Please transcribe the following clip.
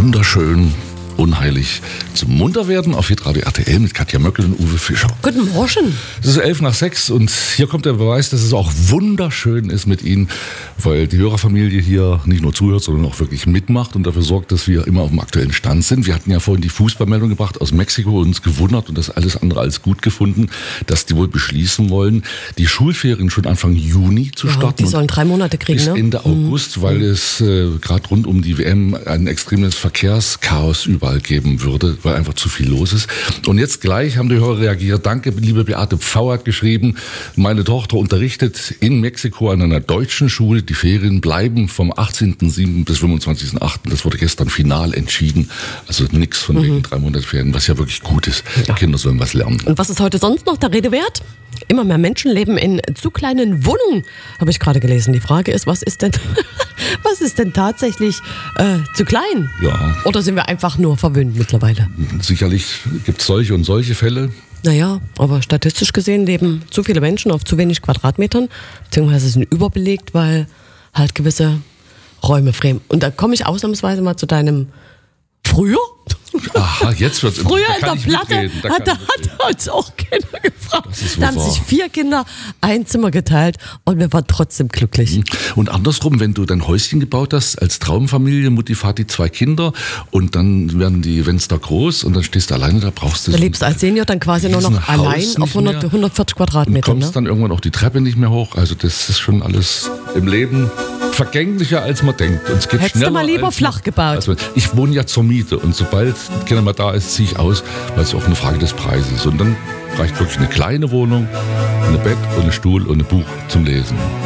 wunderschön, unheilig zum Munterwerden auf Hitradio RTL mit Katja Möckel und Uwe Fischer. Guten Morgen. Es ist 5:11 und hier kommt der Beweis, dass es auch wunderschön ist mit Ihnen, weil die Hörerfamilie hier nicht nur zuhört, sondern auch wirklich mitmacht und dafür sorgt, dass wir immer auf dem aktuellen Stand sind. Wir hatten ja vorhin die Fußballmeldung gebracht aus Mexiko und uns gewundert und das alles andere als gut gefunden, dass die wohl beschließen wollen, die Schulferien schon Anfang Juni zu starten. Die sollen 3 Monate kriegen, bis ne? Ende August, weil es gerade rund um die WM ein extremes Verkehrschaos überall geben würde, weil einfach zu viel los ist. Und jetzt gleich haben die Hörer reagiert. Danke, liebe Beate Pfau hat geschrieben, meine Tochter unterrichtet in Mexiko an einer deutschen Schule. Die Ferien bleiben vom 18.07. bis 25.08. Das wurde gestern final entschieden. Also nichts von wegen 3 Monate Ferien, was ja wirklich gut ist. Die Kinder sollen was lernen. Und was ist heute sonst noch der Rede wert? Immer mehr Menschen leben in zu kleinen Wohnungen, habe ich gerade gelesen. Die Frage ist, was ist denn tatsächlich zu klein? Ja. Oder sind wir einfach nur verwöhnt mittlerweile? Sicherlich gibt es solche und solche Fälle. Naja, aber statistisch gesehen leben zu viele Menschen auf zu wenig Quadratmetern, beziehungsweise sind überbelegt, weil halt gewisse Räume fremd. Und da komme ich ausnahmsweise mal zu deinem früher. Aha, jetzt wird's Früher in da kann der ich Platte mitreden, hat uns auch Kinder gefragt. Das ist wohl Da haben wahr. sich 4 Kinder ein Zimmer geteilt und wir waren trotzdem glücklich. Und andersrum, wenn du dein Häuschen gebaut hast, als Traumfamilie, Mutti, Vati, 2 Kinder und dann werden die Fenster groß und dann stehst du alleine, da brauchst du Da so lebst du als Senior dann quasi nur noch Riesenhaus allein nicht auf mehr. 140 und Quadratmetern. kommst Ne? dann irgendwann auch die Treppe nicht mehr hoch. Also das ist schon alles im Leben vergänglicher, als man denkt. Und es geht Hättest du schneller, mal lieber als flach gebaut. als man- Ich wohne ja zur Miete und sobald keiner mehr da ist, ziehe ich aus, weil es auch eine Frage des Preises ist. Und dann reicht wirklich eine kleine Wohnung, ein Bett und ein Stuhl und ein Buch zum Lesen.